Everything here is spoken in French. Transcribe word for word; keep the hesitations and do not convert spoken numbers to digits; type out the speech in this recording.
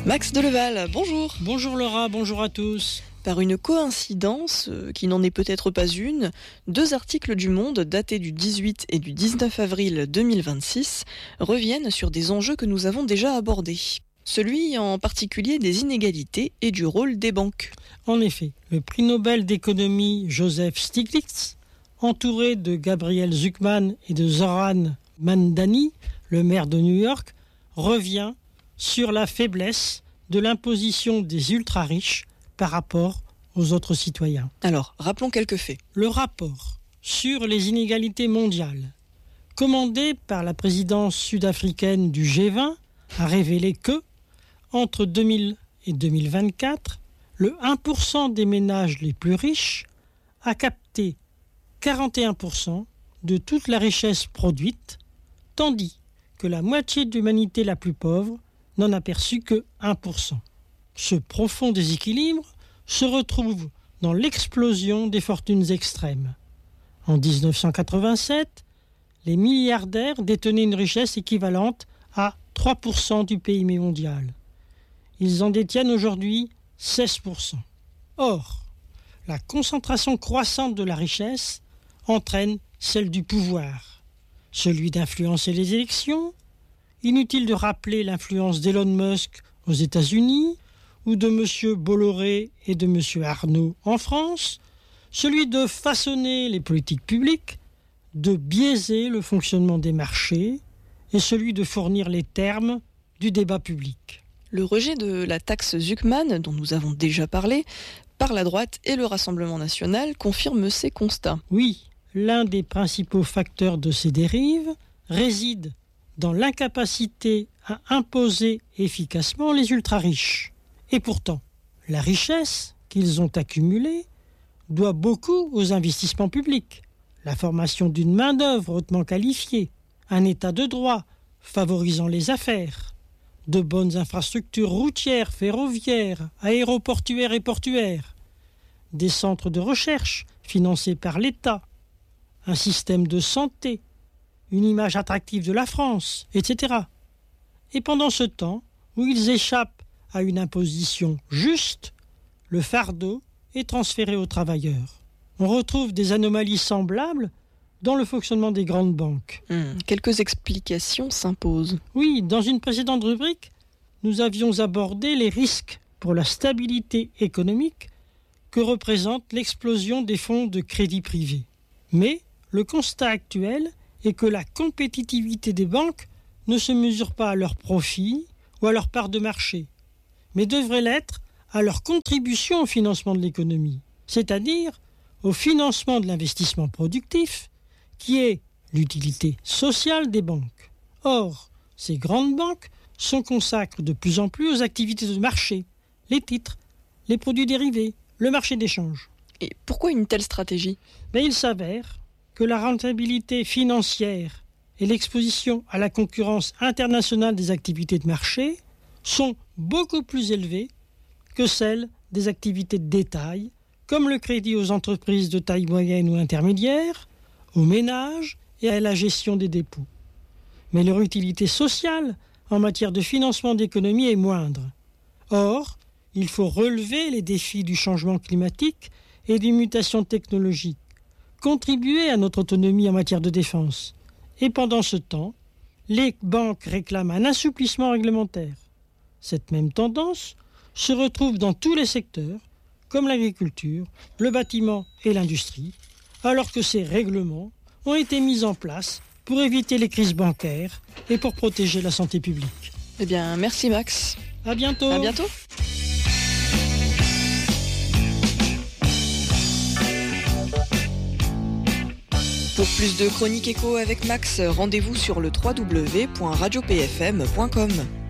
Max Deleval, bonjour. Bonjour Laura, bonjour à tous. Par une coïncidence, euh, qui n'en est peut-être pas une, deux articles du Monde datés du dix-huit et du dix-neuf avril deux mille vingt-six reviennent sur des enjeux que nous avons déjà abordés. Celui en particulier des inégalités et du rôle des banques. En effet, le prix Nobel d'économie Joseph Stiglitz, entouré de Gabriel Zucman et de Zoran Mandani, le maire de New York, revient sur la faiblesse de l'imposition des ultra-riches par rapport aux autres citoyens. Alors, rappelons quelques faits. Le rapport sur les inégalités mondiales, commandé par la présidence sud-africaine du G vingt, a révélé que, entre deux mille et deux mille vingt-quatre, le un pour cent des ménages les plus riches a capté quarante et un pour cent de toute la richesse produite, tandis que la moitié de l'humanité la plus pauvre n'en a perçu que un pour cent. Ce profond déséquilibre se retrouve dans l'explosion des fortunes extrêmes. En dix-neuf cent quatre-vingt-sept, les milliardaires détenaient une richesse équivalente à trois pour cent du P I B mondial. Ils en détiennent aujourd'hui seize pour cent. Or, la concentration croissante de la richesse entraîne celle du pouvoir, celui d'influencer les élections. Inutile de rappeler l'influence d'Elon Musk aux États-Unis ou de M. Bolloré et de M. Arnault en France, celui de façonner les politiques publiques, de biaiser le fonctionnement des marchés et celui de fournir les termes du débat public. Le rejet de la taxe Zucman, dont nous avons déjà parlé, par la droite et le Rassemblement national confirme ces constats. Oui, l'un des principaux facteurs de ces dérives réside dans l'incapacité à imposer efficacement les ultra-riches. Et pourtant, la richesse qu'ils ont accumulée doit beaucoup aux investissements publics, la formation d'une main-d'œuvre hautement qualifiée, un état de droit favorisant les affaires, de bonnes infrastructures routières, ferroviaires, aéroportuaires et portuaires, des centres de recherche financés par l'État, un système de santé, une image attractive de la France, et cetera. Et pendant ce temps, où ils échappent à une imposition juste, le fardeau est transféré aux travailleurs. On retrouve des anomalies semblables dans le fonctionnement des grandes banques. Mmh, quelques explications s'imposent. Oui, dans une précédente rubrique, nous avions abordé les risques pour la stabilité économique que représente l'explosion des fonds de crédit privé. Mais le constat actuel est que la compétitivité des banques ne se mesure pas à leur profit ou à leur part de marché, mais devrait l'être à leur contribution au financement de l'économie, c'est-à-dire au financement de l'investissement productif, qui est l'utilité sociale des banques. Or, ces grandes banques se consacrent de plus en plus aux activités de marché, les titres, les produits dérivés, le marché d'échange. Et pourquoi une telle stratégie ? Mais il s'avère que la rentabilité financière et l'exposition à la concurrence internationale des activités de marché sont beaucoup plus élevées que celles des activités de détail, comme le crédit aux entreprises de taille moyenne ou intermédiaire, aux ménages et à la gestion des dépôts. Mais leur utilité sociale en matière de financement d'économie est moindre. Or, il faut relever les défis du changement climatique et des mutations technologiques, contribuer à notre autonomie en matière de défense. Et pendant ce temps, les banques réclament un assouplissement réglementaire. Cette même tendance se retrouve dans tous les secteurs, comme l'agriculture, le bâtiment et l'industrie, alors que ces règlements ont été mis en place pour éviter les crises bancaires et pour protéger la santé publique. Eh bien, merci Max. À bientôt. À bientôt. Pour plus de chroniques écho avec Max, rendez-vous sur le w w w point radio p f m point com.